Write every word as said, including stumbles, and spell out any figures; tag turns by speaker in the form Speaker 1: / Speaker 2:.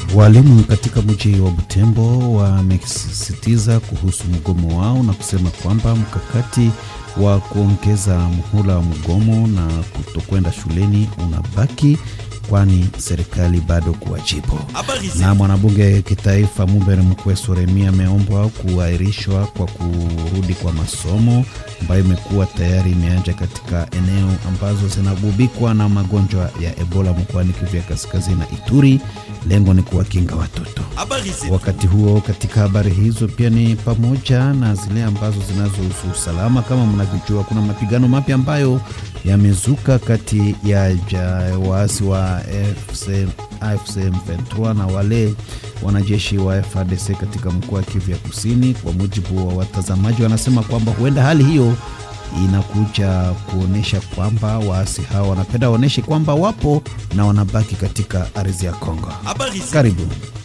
Speaker 1: Walimu katika mji wa Butembo wamesisitiza kuhusu mgomo wao na kusema kwamba mkakati wa kuongeza muhula wa mgomo na kutokwenda shuleni unabaki, kwani serikali bado kuwajibu. Na mwanabunge kitaifa Mumbere Mkweso Remi ameombwa kuahirishwa kwa kurudi kwa masomo ambayo imekuwa tayari imeanza katika eneo ambazo zinagubikwa na magonjwa ya Ebola mkoani Kivu ya Kaskazini na Ituri. Lengo ni kuwakinga watoto. Wakati huo, katika habari hizo pia ni pamoja na zile ambazo zinazohusu usalama. Kama mnavyojua, kuna mapigano mapya ambayo yamezuka kati ya waasi wa A F C M ishirini na tatu na wale wanajeshi wa F A R D C katika mkoa wa Kivu ya Kusini. Kwa mujibu wa watazamaji, wanasema kwamba huenda hali hiyo inakuja kuonesha kwamba waasi hao wanapenda waoneshe kwamba wapo na wanabaki katika ardhi ya Kongo. Karibu.